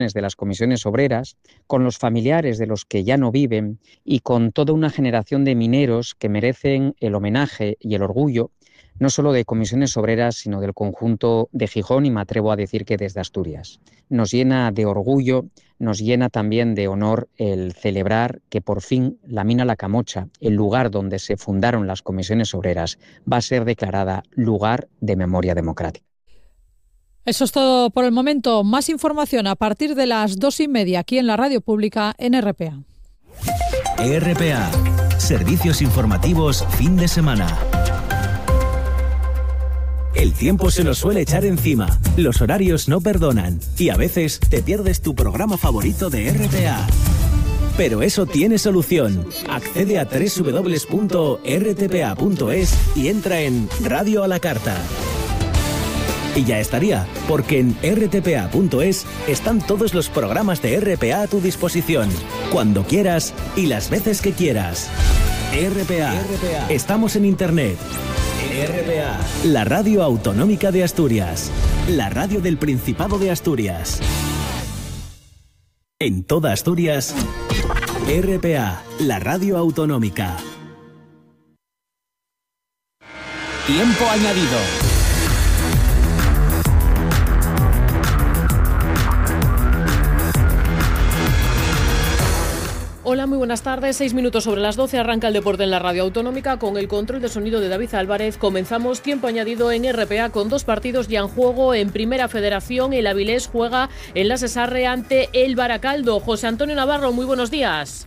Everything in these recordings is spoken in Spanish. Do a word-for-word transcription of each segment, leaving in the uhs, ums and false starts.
de las comisiones obreras, con los familiares de los que ya no viven y con toda una generación de mineros que merecen el homenaje y el orgullo, no solo de comisiones obreras, sino del conjunto de Gijón y me atrevo a decir que desde Asturias. Nos llena de orgullo, nos llena también de honor el celebrar que por fin la mina La Camocha, el lugar donde se fundaron las comisiones obreras, va a ser declarada lugar de memoria democrática. Eso es todo por el momento. Más información a partir de las dos y media aquí en la Radio Pública en R P A. R P A, servicios informativos fin de semana. El tiempo se nos suele echar encima, los horarios no perdonan y a veces te pierdes tu programa favorito de R P A. Pero eso tiene solución. Accede a doble u doble u doble u punto r t p a punto es y entra en Radio a la Carta. Y ya estaría, porque en r t p a punto es están todos los programas de R P A a tu disposición, cuando quieras y las veces que quieras. R P A, R P A. Estamos en Internet. R P A, la radio autonómica de Asturias, la radio del Principado de Asturias. En toda Asturias, R P A, la radio autonómica. Tiempo añadido. Hola, muy buenas tardes. Seis minutos sobre las doce. Arranca el deporte en la radio autonómica con el control de sonido de David Álvarez. Comenzamos tiempo añadido en R P A con dos partidos ya en juego. En Primera Federación, el Avilés juega en la Sesarre ante el Baracaldo. José Antonio Navarro, muy buenos días.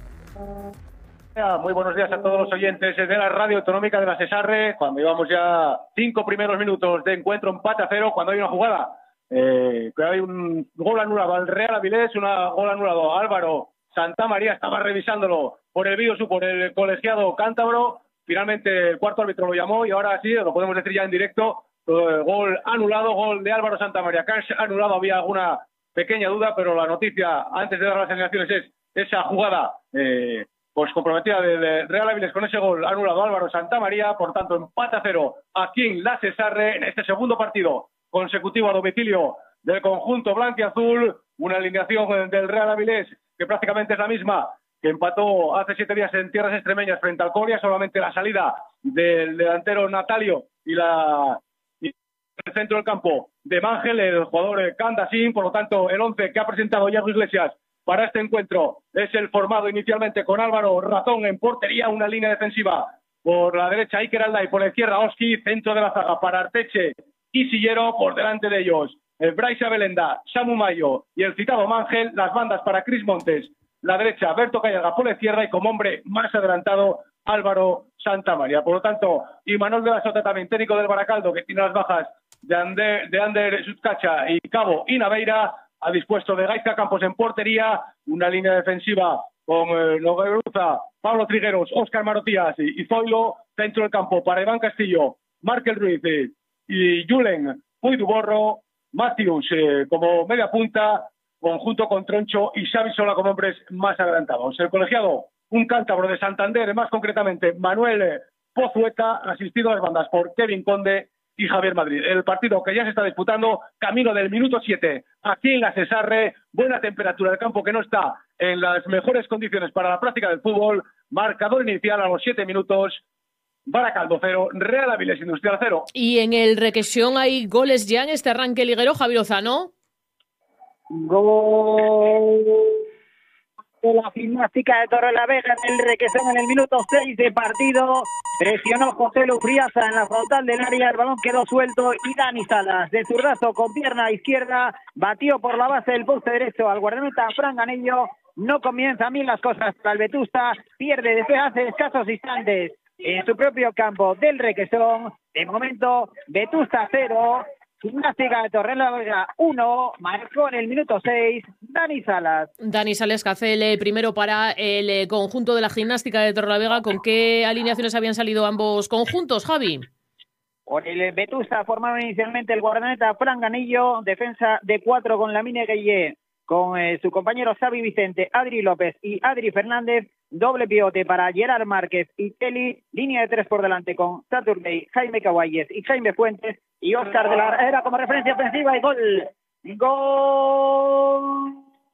Muy buenos días a todos los oyentes de la radio autonómica de la Sesarre. Cuando llevamos ya cinco primeros minutos de encuentro, empate a cero, cuando hay una jugada, eh, que hay un gol anulado al Real Avilés, una gol anulado a Álvaro Santamaría, estaba revisándolo por el vídeo, por el colegiado cántabro. Finalmente el cuarto árbitro lo llamó y ahora sí, lo podemos decir ya en directo, eh, gol anulado, gol de Álvaro Santamaría. Cash anulado, había alguna pequeña duda, pero la noticia antes de dar las señalaciones es esa jugada eh, pues comprometida de, de Real Avilés con ese gol anulado a Álvaro Santamaría. Por tanto, empate a cero aquí en la Sesarre en este segundo partido consecutivo a domicilio del conjunto blanquiazul. Una alineación del Real Avilés que prácticamente es la misma que empató hace siete días en tierras extremeñas frente al Coria, solamente la salida del delantero Natalio y, la, y el centro del campo de Mangel, el jugador Candasín. Por lo tanto, el once que ha presentado Iago Iglesias para este encuentro es el formado inicialmente con Álvaro Razón en portería, una línea defensiva por la derecha Iker Alday, por la izquierda Oski, centro de la zaga para Arteche y Sillero, por delante de ellos el Bryce Abelenda, Samu Mayo y el citado Mangel, las bandas para Cris Montes, la derecha Berto Callaga por la izquierda y como hombre más adelantado Álvaro Santamaría. Por lo tanto, Imanol de la Sota, también técnico del Baracaldo, que tiene las bajas de Ander, de Ander Sutcacha y Cabo y Naveira, ha dispuesto de Gaizka Campos en portería, una línea defensiva con eh, Nogueruza, Pablo Trigueros, Óscar Marotías y, y Zoilo, centro del campo para Iván Castillo, Markel Ruiz eh, y Julen Puiduborro, Matthews eh, como media punta, conjunto con Troncho y Xavi Sola como hombres más adelantados. El colegiado, un cántabro de Santander, más concretamente Manuel Pozueta, asistido a las bandas por Kevin Conde y Javier Madrid. El partido que ya se está disputando, camino del minuto siete, aquí en la Sesarre, buena temperatura del campo que no está en las mejores condiciones para la práctica del fútbol, marcador inicial a los siete minutos, Baracaldo cero, Real Avilés Industrial cero. Y en el Requesión hay goles ya en este arranque liguero, Javier Lozano. Gol de la Gimnástica de Torrelavega en el Requesón en el minuto seis de partido. Presionó José Lufriaza en la frontal del área, el balón quedó suelto y Dani Salas de zurdazo con pierna izquierda batió por la base del poste derecho al guardameta Fran Ganello. No comienzan bien las cosas para el Vetusta, pierde desde hace escasos instantes en su propio campo del Requesón. De momento, Vetusta cero, Gimnástica de Torrelavega uno, marcó en el minuto seis Dani Salas. Dani Salas, que hace el primero para el conjunto de la Gimnástica de Torrelavega. ¿Con qué alineaciones habían salido ambos conjuntos, Javi? Por el Vetusta formaron inicialmente el guardameta Fran Ganillo, defensa de cuatro con Lamine Gueye, con eh, su compañero Xavi Vicente, Adri López y Adri Fernández, doble pivote para Gerard Márquez y Kelly, línea de tres por delante con Saturday, Jaime Caguayes y Jaime Fuentes y Óscar de la Herrera como referencia ofensiva y gol. Gol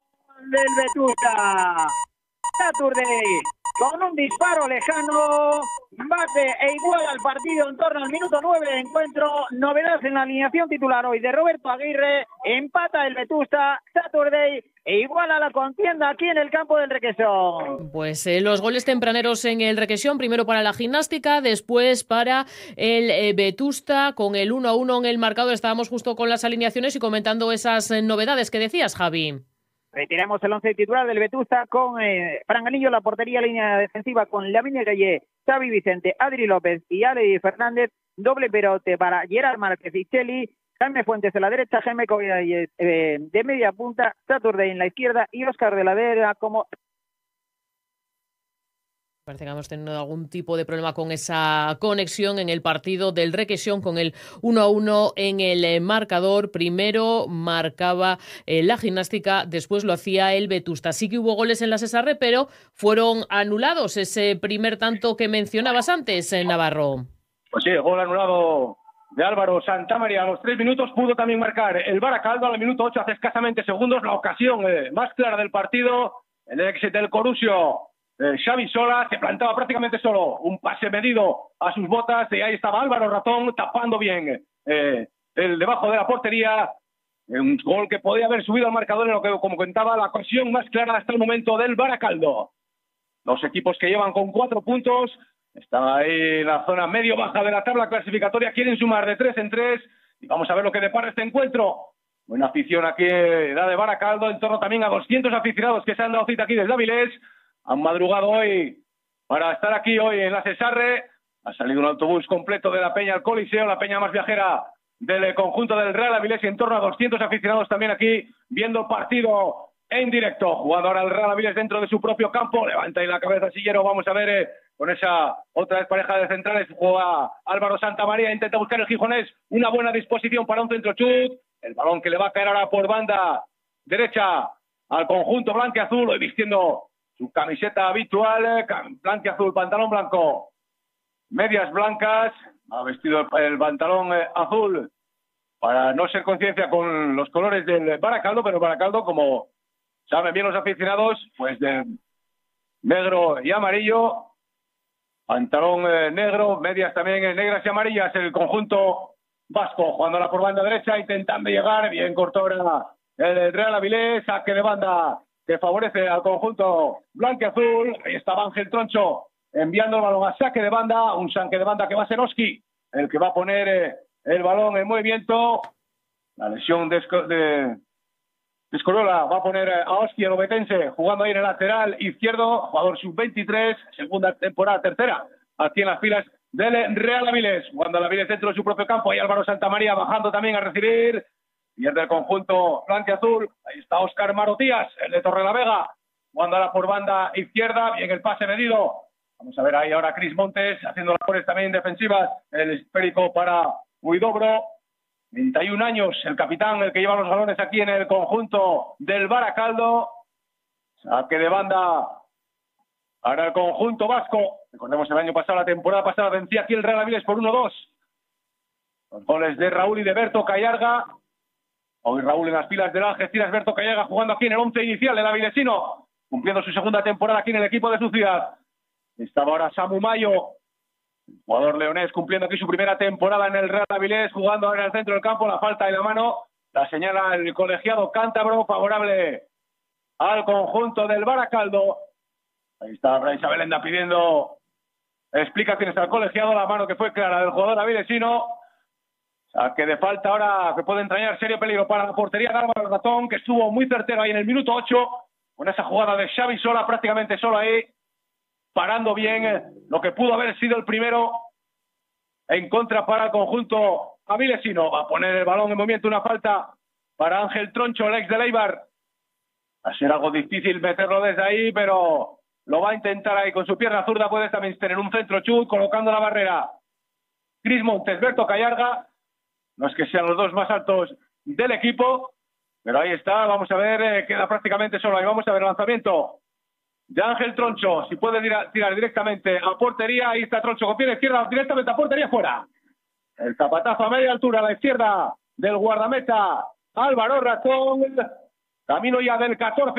del Vetusta. Saturday, con un disparo lejano, bate e iguala al partido en torno al minuto nueve de encuentro. Novedad en la alineación titular hoy de Roberto Aguirre. Empata el Vetusta. Saturday e iguala la contienda aquí en el campo del Requesón. Pues eh, los goles tempraneros en el Requesón, primero para la Gimnástica, después para el eh, Vetusta, con el uno a uno en el marcador. Estábamos justo con las alineaciones y comentando esas eh, novedades que decías, Javi. Retiramos el once titular del Vetusta con eh, Fran Anillo en la portería, línea defensiva con Lavinia Gallé, Xavi Vicente, Adri López y Ale Fernández. Doble perote para Gerard Márquez y Cheli. Jaime Fuentes en la derecha, Jaime Covillalles eh, de media punta, Saturday en la izquierda y Óscar de la Vera como... Parece que hemos tenido algún tipo de problema con esa conexión en el partido del Requesón, con el uno a uno en el marcador. Primero marcaba eh, la Gimnástica, después lo hacía el Vetusta. Sí que hubo goles en la Sesarre, pero fueron anulados. Ese primer tanto que mencionabas antes, en Navarro. Pues sí, gol anulado de Álvaro Santamaría a los tres minutos. Pudo también marcar el Baracaldo al minuto ocho, hace escasamente segundos. La ocasión eh, más clara del partido, el ex del Corusio, eh, Xavi Sola, se plantaba prácticamente solo, un pase medido a sus botas, y ahí estaba Álvaro Ratón tapando bien eh, el debajo de la portería. Un gol que podía haber subido al marcador en lo que, como contaba, la ocasión más clara hasta el momento del Baracaldo. Los equipos que llevan con cuatro puntos están ahí en la zona medio-baja de la tabla clasificatoria, quieren sumar de tres en tres, y vamos a ver lo que depara este encuentro. Buena afición aquí la de Baracaldo, en torno también a doscientos aficionados que se han dado cita aquí desde Avilés. Han madrugado hoy para estar aquí hoy en la Sesarre. Ha salido un autobús completo de la Peña al Coliseo, la Peña más viajera del conjunto del Real Avilés, y en torno a doscientos aficionados también aquí viendo el partido en directo. Jugando ahora el Real Avilés dentro de su propio campo, levanta ahí la cabeza Sillero. Vamos a ver eh, con esa otra vez pareja de centrales, juega Álvaro Santamaría, intenta buscar el gijonés, una buena disposición para un centro chut, el balón que le va a caer ahora por banda derecha al conjunto blanquiazul, hoy vistiendo su camiseta habitual, blanquiazul, pantalón blanco, medias blancas, ha vestido el, el pantalón eh, azul para no ser conciencia con los colores del Baracaldo, pero Baracaldo, como saben bien los aficionados, pues de negro y amarillo, pantalón eh, negro, medias también eh, negras y amarillas, el conjunto vasco, jugándola por banda derecha, intentando llegar, bien cortó ahora el Real Avilés, saque de banda que favorece al conjunto blanquiazul. Ahí estaba Ángel Troncho enviando el balón a saque de banda, un saque de banda que va a ser Oski, el que va a poner eh, el balón en movimiento. La lesión de, de, de Escorola va a poner a Oski, el obetense, jugando ahí en el lateral izquierdo, jugador sub veintitrés, segunda temporada, tercera, aquí en las filas del Real Avilés, jugando el Avilés dentro de su propio campo. Ahí Álvaro Santamaría bajando también a recibir, pierde el conjunto blanquiazul. Ahí está Óscar Marotías, el de Torrelavega, jugando ahora por banda izquierda, bien el pase medido. Vamos a ver ahí ahora Cris Montes haciendo labores también defensivas, el esférico para Huidobro, treinta y un años, el capitán, el que lleva los balones aquí en el conjunto del Baracaldo. Saque de banda para el conjunto vasco. Recordemos el año pasado, la temporada pasada, vencía aquí el Real Avilés por uno dos. Los goles de Raúl y de Berto Callarga. Hoy Raúl en las filas del Algeciras, Berto Callarga jugando aquí en el once inicial del avilesino, cumpliendo su segunda temporada aquí en el equipo de su ciudad. Estaba ahora Samu Mayo, jugador leonés, cumpliendo aquí su primera temporada en el Real Avilés, jugando ahora en el centro del campo. La falta y la mano la señala el colegiado cántabro, favorable al conjunto del Baracaldo. Ahí está Bryce Abelenda pidiendo explicaciones al colegiado, la mano que fue clara del jugador avilesino. Saque de falta ahora que puede entrañar serio peligro para la portería de Álvaro Ratón, que estuvo muy certero ahí en el minuto ocho, con esa jugada de Xavi Sola, prácticamente solo ahí, parando bien lo que pudo haber sido el primero en contra para el conjunto avilesino. Va a poner el balón en movimiento, una falta para Ángel Troncho, el ex de Leibar. Va a ser algo difícil meterlo desde ahí, pero lo va a intentar ahí con su pierna zurda. Puede también tener un centro chut, colocando la barrera Cris Montes, Berto Callarga. No es que sean los dos más altos del equipo, pero ahí está. Vamos a ver, eh, queda prácticamente solo ahí. Vamos a ver el lanzamiento de Ángel Troncho, si puede tirar, tirar directamente a portería. Ahí está Troncho con pie izquierda, directamente a portería, fuera. El zapatazo a media altura a la izquierda del guardameta Álvaro Ratón. Camino ya del catorce